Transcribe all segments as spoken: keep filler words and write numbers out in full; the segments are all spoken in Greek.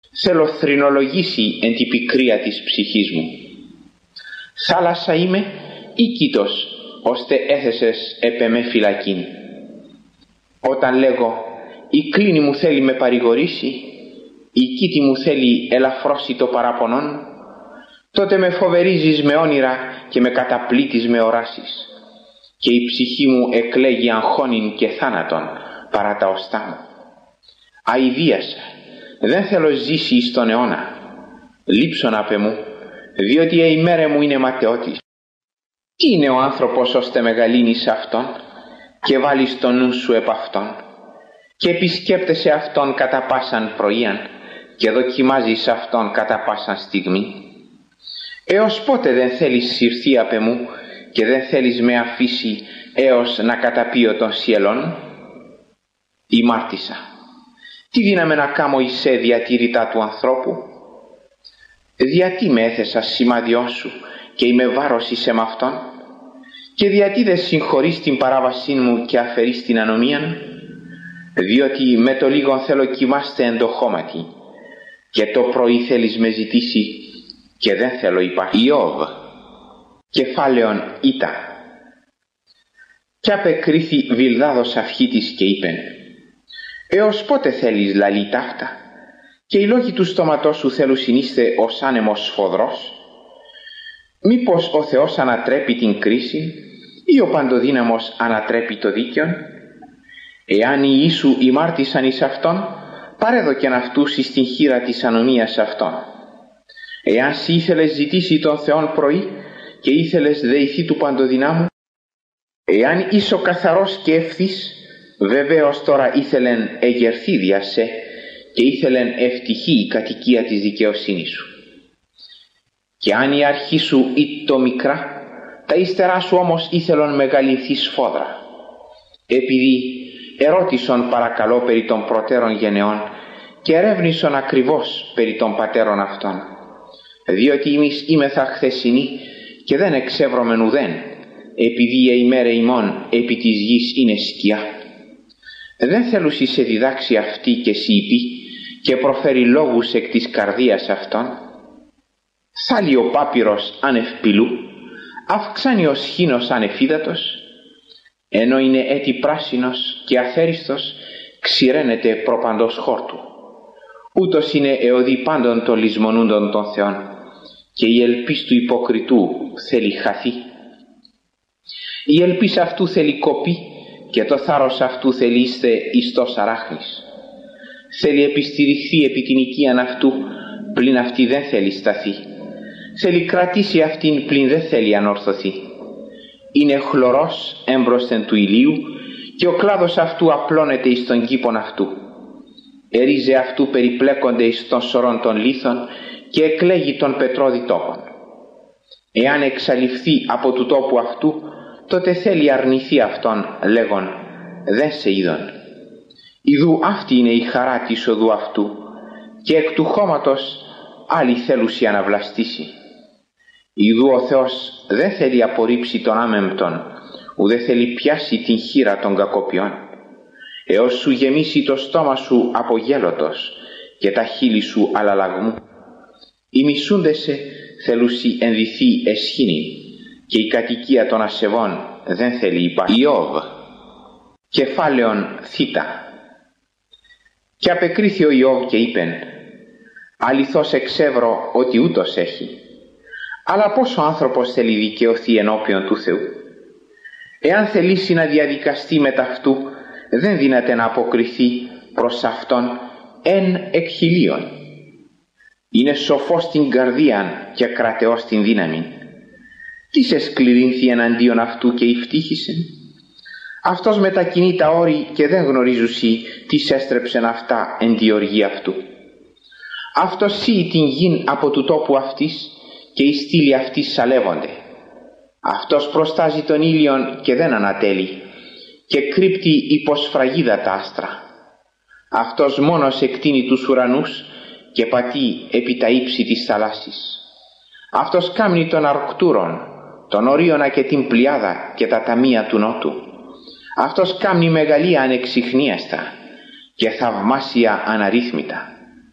θέλω θρηνολογήσει εν τη πικρία της ψυχής μου. Θάλασσα είμαι ή κήτος, ώστε έθεσες επ' εμέ φυλακήν. Όταν λέγω η κλίνη μου θέλει με παρηγορήσει, η κήτη μου θέλει ελαφρώσει το παραπονόν, τότε με φοβερίζεις με όνειρα και με καταπλήττεις με οράσεις, και η ψυχή μου εκλέγει αγχώνην και θάνατον παρά τα οστά μου. Αηδίασα, δεν θέλω ζήσει εις τον αιώνα. Λείψον απ' εμού, διότι η ημέρα μου είναι ματαιώτης. Τι είναι ο άνθρωπος ώστε μεγαλύνεις αυτόν και βάλεις το νου σου επ' αυτόν και επισκέπτεσαι αυτόν κατά πάσαν πρωίαν και δοκιμάζεις αυτόν κατά πάσαν στιγμή? Έως πότε δεν θέλεις συρθεί απ' εμού και δεν θέλεις με αφήσει έως να καταπίω των σιελών? Ημάρτησα. Τι δύναμε να κάμω εισέ διατηρητά του ανθρώπου? Διατί με έθεσα σημάδιόν σου και είμαι βάρος εισέ μ' αυτόν? Και διατί δεν συγχωρείς την παράβασή μου και αφαιρείς την ανομίαν? Διότι με το λίγον θέλω κοιμάστε εν το χώματι, και το πρωί θέλεις με ζητήσει και δεν θέλω υπάρχει. Ιώβ, κεφάλαιον Ήτα. Κι απεκρίθη Βιλδάδος αυχήτης και είπεν: έως πότε θέλεις λαλή ταύτα, και οι λόγοι του στόματός σου θέλουν συνείστε ως άνεμος σφοδρός? Μήπως ο Θεός ανατρέπει την κρίση, ή ο παντοδύναμος ανατρέπει το δίκαιον? Εάν οι Ιησού ημάρτησαν εις αυτόν, παρέδοκεν αυτούς εις την χείρα της ανομίας αυτών. Εάν σοι ήθελες ζητήσει τον Θεόν πρωί και ήθελες δεηθεί του παντοδυνάμου, εάν είσαι καθαρός και ευθύς, βεβαίως τώρα ήθελεν εγερθεί δια σε και ήθελεν ευτυχή η κατοικία της δικαιοσύνης σου. Και αν η αρχή σου ήττο μικρά, τα ύστερά σου όμως ήθελον μεγαλυνθεί σφόδρα. Επειδή ερώτησον παρακαλώ περί των προτέρων γενεών και ερεύνησον ακριβώς περί των πατέρων αυτών, διότι εμείς είμεθα χθεσινοί και δεν εξεύρωμεν ουδέν, επειδή η ημέρα ημών επί της γης είναι σκιά. Δεν θέλουσι σε διδάξει αυτή και σιωπή και προφέρει λόγους εκ της καρδίας αυτών? Θάλει ο πάπυρος ανευπηλού, αυξάνει ο σχήνος ανεφίδατος, ενώ είναι έτη πράσινος και αθέριστος, ξηραίνεται προπαντός χόρτου. Ούτως είναι εωδή πάντων των λησμονούντων των Θεών, και η ελπίς του υποκριτού θέλει χαθεί. Η ελπίς αυτού θέλει κοπή και το θάρρος αυτού θέλει είστε ιστός αράχνης. Θέλει επιστηριχθεί επί την οικίαν αυτού, πλην αυτή δεν θέλει σταθεί. Θέλει κρατήσει αυτήν, πλην δεν θέλει ανορθωθεί. Είναι χλωρός έμπροσθεν του ηλίου και ο κλάδος αυτού απλώνεται εις τον κήπον αυτού. Ερίζε αυτού περιπλέκονται εις των σωρών των λίθων και εκλέγει των πετρώδη τόπων. Εάν εξαλειφθεί από του τόπου αυτού, τότε θέλει αρνηθεί αυτόν, λέγον δεν σε είδον. Ιδού αυτή είναι η χαρά της οδού αυτού, και εκ του χώματος άλλοι θέλουσι αναβλαστήσει. Ιδού ο Θεός δεν θέλει απορρίψει τον άμεμπτον, ουδέ θέλει πιάσει την χείρα των κακοποιών, έως σου γεμίσει το στόμα σου από γέλωτος και τα χείλη σου αλλαλαγμού. Οι μισούντεσαι θέλουσι ενδυθεί εσχήνη, και η κατοικία των ασεβών δεν θέλει υπάρχει. Ιώβ, κεφάλαιον Θήτα. Και απεκρίθη ο Ιώβ και είπεν: αληθώς εξεύρω ότι ούτως έχει. Αλλά πώς ο άνθρωπος θέλει δικαιωθεί ενώπιον του Θεού? Εάν θελήσει να διαδικαστεί με ταυτού, δεν δύναται να αποκριθεί προς αυτόν εν εκ χιλίων. Είναι σοφός στην καρδίαν και κρατεός στην δύναμη. Τι σε σκληρύνθη εναντίον αυτού και ευτύχησε? Αυτός μετακινεί τα όρη και δεν γνωρίζουσι τι έστρεψεν αυτά εν τη οργή αυτού. Αυτός σύει την γην από του τόπου αυτής και οι στήλοι αυτής σαλεύονται. Αυτός προστάζει τον ήλιον και δεν ανατέλει και κρύπτει υποσφραγίδα τα άστρα. Αυτός μόνος εκτείνει τους ουρανούς και πατεί επί τα ύψη της θαλάσσης. Αυτός κάμνει των αρκτούρων, τον ορίωνα και την πλειάδα και τα ταμεία του νότου. Αυτός κάμνει μεγαλεία ανεξιχνίαστα και θαυμάσια αναρρύθμιτα.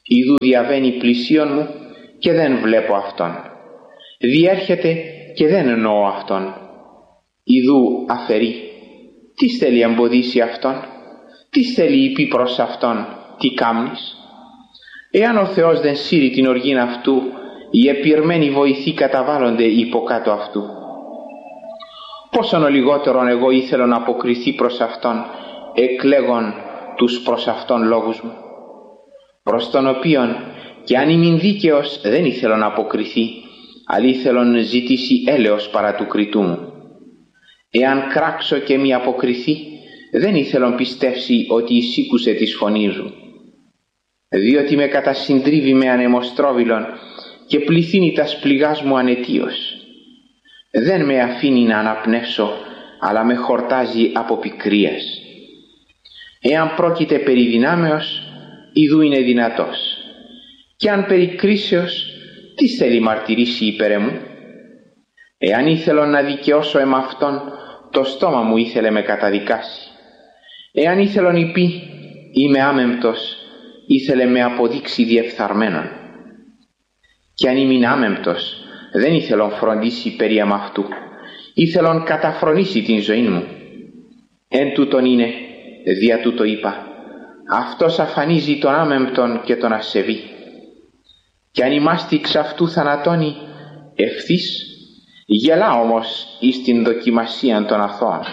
Ιδού διαβαίνει πλησίον μου και δεν βλέπω αυτόν. Διέρχεται και δεν εννοώ αυτόν. Ιδού αφαιρεί. Τι θέλει εμποδίσει αυτόν? Τι θέλει είπε προς αυτόν? Τι κάμνεις? Εάν ο Θεός δεν σύρει την οργήν αυτού, οι επειρμένοι βοηθοί καταβάλλονται υποκάτω αυτού. Πόσον ο λιγότερον εγώ ήθελα να αποκριθεί προς αυτόν, εκλέγον τους προς αυτόν λόγους μου, προς τον οποίον και αν ήμουν δίκαιος δεν ήθελα να αποκριθεί, αλλά ήθελον ζητήσει έλεος παρά του κριτού μου. Εάν κράξω και μη αποκριθεί, δεν ήθελον πιστεύσει ότι εισήκουσε της φωνής μου, διότι με κατασυντρίβει με ανεμοστρόβιλον και πληθύνει τας πληγάς μου ανετίως. Δεν με αφήνει να αναπνεύσω, αλλά με χορτάζει από πικρίας. Εάν πρόκειται περί δυνάμεως, ιδού είναι δυνατός. Και αν περί κρίσεως, τι θέλει μαρτυρήσει υπέρ μου? Εάν ήθελον να δικαιώσω εμ' αυτόν, το στόμα μου ήθελε με καταδικάσει. Εάν ήθελον υπεί, είμαι άμεμπτος, ήθελε με αποδείξει διεφθαρμένον. Και αν ήμουν άμεμπτος, δεν ήθελον φροντίσει περί εμ' αυτού, ήθελον καταφρονήσει την ζωή μου. Εν τούτον είναι, δια τούτο είπα, αυτός αφανίζει τον άμεμπτον και τον ασεβή. Και αν είμαστε εξ αυτού θανατώνει ευθύς, γελά όμως εις την δοκιμασίαν των αθώων.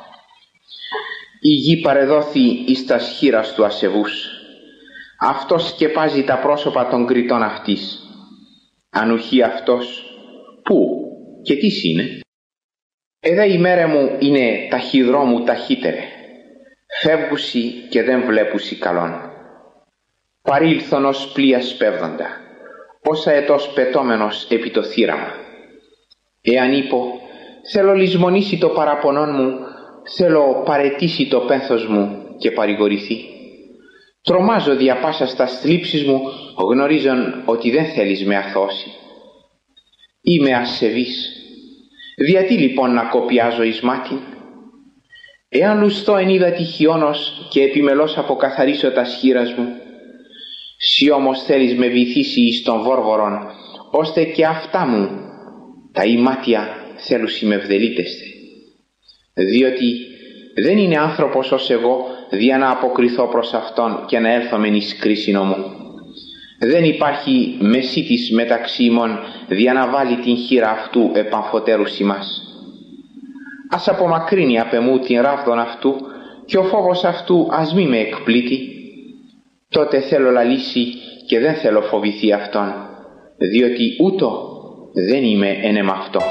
Η γη παρεδόθη εις τας χείρας του ασεβούς. Αυτός σκεπάζει τα πρόσωπα των κριτών αυτής. Αν ουχή αυτός, πού και τίς είναι? Εδέ η μέρα μου είναι ταχυδρόμου ταχύτερε, φεύγουσι και δεν βλέπουσι καλόν. Παρήλθον ως πλοία σπέβδοντα, όσα ετός πετώμενος επί το θύραμα. Εάν είπω, θέλω λησμονήσει το παραπονόν μου, θέλω παρετήσει το πένθος μου και παρηγορηθεί. Τρομάζω δια πάσα στα θλίψεις μου, γνωρίζον ότι δεν θέλεις με αθώσει. Είμαι ασεβής. Γιατί λοιπόν να κοπιάζω εις μάτιν? Εάν λουστώ εν είδα τυχιόνος και επιμελώς αποκαθαρίσω τα σχήρας μου, σι όμως θέλεις με βυθίσει εις τον βόρβορον, ώστε και αυτά μου τα ημάτια θέλουσι με ευδελίτεστε. Διότι δεν είναι άνθρωπος ως εγώ δια να αποκριθώ προς αυτόν και να έλθω μεν εις κρίσινο μου. Δεν υπάρχει μεσίτης μεταξύ ημών δια να βάλει την χείρα αυτού επαμφωτέρους ημάς. Ας απομακρύνει απ' εμού την ράβδον αυτού και ο φόβος αυτού ας μη με εκπλήττει. Τότε θέλω λαλήσει και δεν θέλω φοβηθεί αυτόν, διότι ούτω δεν είμαι εν εμ' αυτό.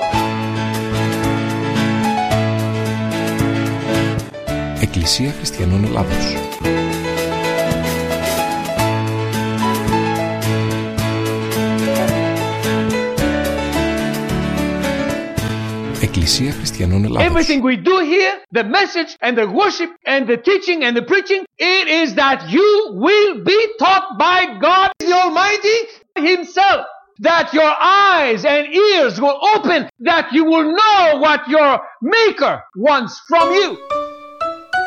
Εκκλησία Χριστιανών Ελλάδος. Εκκλησία Χριστιανών Ελλάδος. Everything we do here, the message and the worship and the teaching and the preaching, it is that you will be taught by God the Almighty Himself. That your eyes and ears will open, that you will know what your Maker wants from you.